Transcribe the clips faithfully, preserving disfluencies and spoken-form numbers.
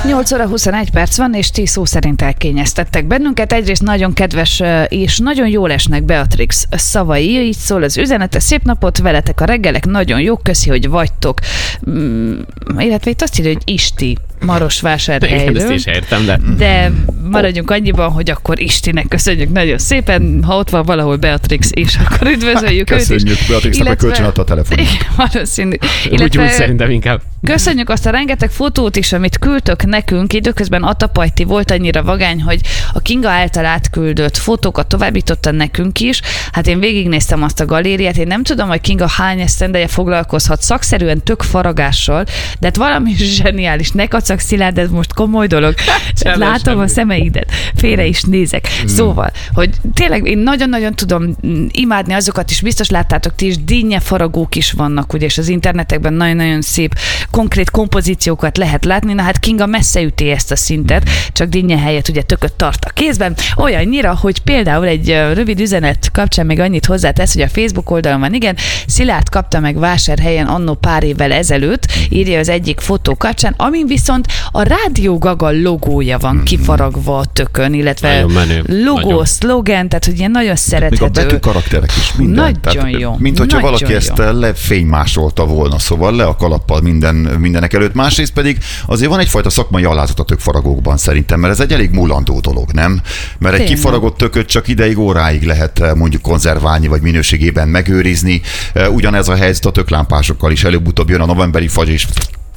nyolc óra huszonegy perc van, és ti szó szerint elkényeztettek bennünket. Egyrészt nagyon kedves és nagyon jól esnek Beatrix szavai, így szól az üzenete. Szép napot, veletek a reggelek, nagyon jó, köszi, hogy vagytok. Mm, illetve itt azt írja, hogy Isti Marosvásárhelyről. Igen, ezt is értem, de... De maradjunk annyiban, hogy akkor Istinek köszönjük nagyon szépen. Ha ott van valahol Beatrix is, akkor üdvözöljük hát, őt is. Köszönjük Beatrixnek, hogy kölcsönadta a telefon. Valószínű. Illetve... Úgy, úgy szerintem inkább. Köszönjük azt a rengeteg fotót is, amit küldtök nekünk. Időközben Atapajti volt annyira vagány, hogy a Kinga által átküldött fotókat továbbította nekünk is. Hát én végignéztem azt a galériát. Én nem tudom, hogy Kinga hány esztendeje foglalkozhat szakszerűen tök faragással, de hát valami zseniális. Ne kacag, Szilárd, de ez most komoly dolog. Semmi, Látom semmi. a szemeidet. Félre is nézek. Hmm. Szóval, hogy tényleg én nagyon-nagyon tudom imádni azokat is. Biztos láttátok ti is, dinnyefaragók is vannak, ugye, és az internetekben nagyon-nagyon szép konkrét kompozíciókat lehet látni. Na hát Kinga messze üti ezt a szintet, csak dinnye helyett ugye tököt tart a kézben. Olyannyira, hogy például egy rövid üzenet kapcsán még annyit hozzátesz, hogy a Facebook oldalon van, igen, Szilárd kapta meg Vásárhelyen annó pár évvel ezelőtt, írja az egyik fotó kapcsán, amin viszont a Rádió Gaga logója van kifaragva a tökön, illetve logó, nagyon. szlogen, tehát hogy ilyen nagyon szerethető. Még a betű karakterek is minden. Nagyon tehát, jó. Mint hogyha Nagyon valaki jó. ezt lefénymásolta volna, szóval le a kalappal minden, mindenek előtt. Másrészt pedig azért van egyfajta szakmai alázat a tökfaragókban szerintem, mert ez egy elég mulandó dolog, nem? Mert egy Tényleg. kifaragott tököt csak ideig, óráig lehet mondjuk konzerválni, vagy minőségében megőrizni. Ugyanez a helyzet a töklámpásokkal is, előbb-utóbb jön a novemberi fagy, és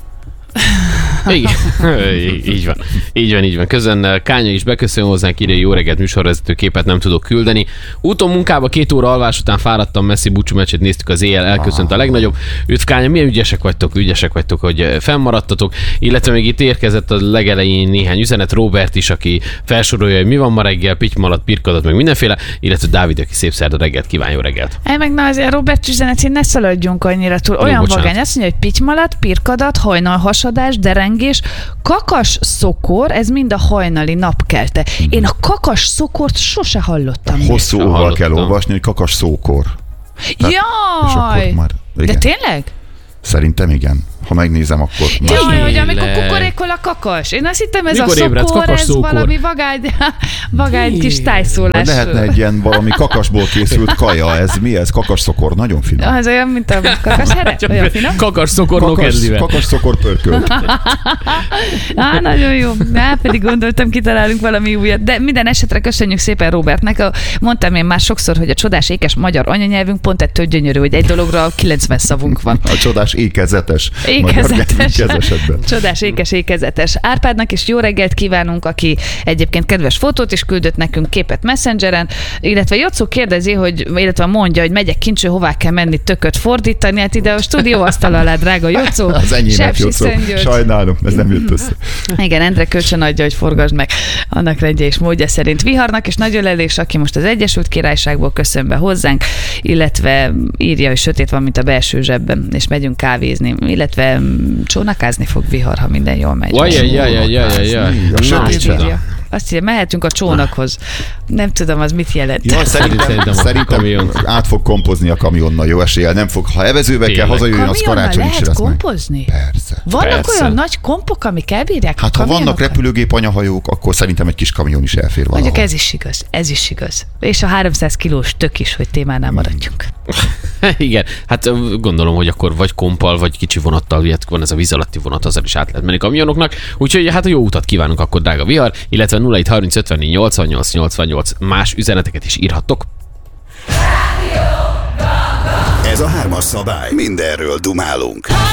Igen. Így van. Így van, így van. Közben Kánya is beköszön hozzánk, ide jó reggelt, műsorvezető képet nem tudok küldeni. Úton munkába két óra alvás után fáradtam, messzi búcsú meccset néztük az éjjel, elköszönt a legnagyobb. Üdv Kánya, milyen ügyesek vagytok, ügyesek vagytok, hogy fennmaradtatok. Illetve még itt érkezett a legelején néhány üzenet, Robert is, aki felsorolja, hogy mi van ma reggel, pitymalat, pirkadat, meg mindenféle, illetve Dávid, aki szép szerda reggelt kíván, jó reggelt. El meg na azért Robert üzenetén ne szaladjunk annyira túl. Olyan bocsánat. vagány, azt mondja, hogy pitymalat, pirkadat, hajnal hasadás, derengés, kakas szokor, ez mind a hajnali napkelte. Én a kakas szokort sose hallottam. hosszú Sem óval kell hallottam. olvasni, hogy kakas szókor. És Jaj! akkor már, De igen. tényleg? Szerintem igen. Ha megnézem, akkor... Jaj, hogy amikor Tényleg. kukorékol a kakas. Én azt hittem, ez Mikor a ébredsz, szokor, kakas ez szókor? valami vagány, vagány kis Vagy tájszólás. lehetne egy ilyen valami kakasból készült kaja, ez mi ez? Kakas szokor, nagyon finom. Az olyan, mint a kakas here? Olyan finom? Kakas szokor Kakas, nokedlivel. kakas szokor pörkölt. Á, nagyon jó. Á, pedig gondoltam, kitalálunk valami újat. De minden esetre köszönjük szépen Robertnek. A- Mondtam én már sokszor, hogy a csodás ékes magyar anyanyelvünk pont ettől gyönyörű, hogy egy dologra kilencven szavunk van. A csodás ékezetes. Ékezetes. Magyar esetben. Csodás, ékes, ékezetes. Árpádnak is jó reggelt kívánunk, aki egyébként kedves fotót is küldött nekünk, képet Messengeren, illetve Jocó kérdezi, hogy, illetve mondja, hogy megyek kincső, hová kell menni tököt fordítani, hát ide a stúdióasztal alá, drága Jocó. Az enyémet, Sepsi Jocó. Szentgyörgy. Sajnálom, ez nem jött össze. Igen, Endre kölcsön adja, hogy forgasd meg annak rendje és módja szerint. Viharnak és Nagy Ölelés, aki most az Egyesült Királyságból köszön be hozzánk, illetve írja, hogy sötét van, mint a belső zsebben, és megyünk kávézni, illetve mm, csónakázni fog Vihar, ha minden jól megy. Ajajajajajajaj. A Azt sötétben. írja. Azt írja, mehetünk a csónakhoz. Nem tudom, az mit jelent. Ja, szerintem, Szerintem a szerintem kamion. át fog kompozni a kamionnal, jó eséllyel. Nem fog, ha evezőbe kell, Tényleg. hazajöjjön, az Kamionnal karácsonyig se lehet lesz meg. kompozni? Persze. Vannak Persze. olyan nagy kompok, amik elbírják Hát a ha vannak kamionokat? repülőgép anyahajók, akkor szerintem egy kis kamion is elfér valahol. Mondjuk ez is igaz, ez is igaz. És a háromszáz kilós tök is, hogy témánál maradjunk. Igen, hát ö, gondolom, hogy akkor vagy kompal, vagy kicsi vonattal, ugye van ez a víz alatti vonat, azzal is át lehet menni kamionoknak. Úgyhogy hát a jó utat kívánunk akkor, drága Vihar, illetve nulla hét harminc ötvennégy nyolcvannyolc nyolcvannyolc más üzeneteket is írhattok. Ez a hármas szabály. Mindenről dumálunk.